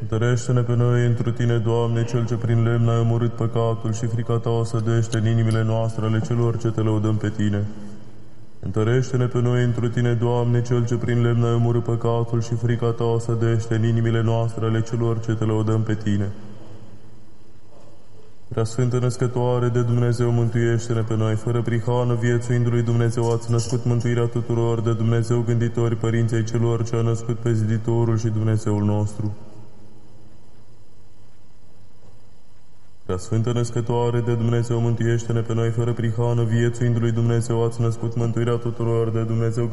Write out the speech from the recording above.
Întărește-ne pe noi întru Tine, Doamne, Cel ce prin lemn ai omorât păcatul și frica Ta o sădește în inimile noastre ale celor ce Te lăudăm pe Tine. Întărește-ne pe noi întru Tine, Doamne, Cel ce prin lemn ai omorât păcatul și frica Ta o sădește în inimile noastre ale celor ce Te lăudăm pe Tine. Preasfântă Născătoare de Dumnezeu, mântuiește-ne pe noi, fără prihană, viețuindu-lui Dumnezeu, ați născut mântuirea tuturor, de Dumnezeu gânditori, părinții celor ce a născut pe Ziditorul și Dumnezeul nostru. Preasfântă Născătoare de Dumnezeu, mântuiește-ne pe noi, fără prihană, viețuindu-lui Dumnezeu, ați născut mântuirea tuturor, de Dumnezeu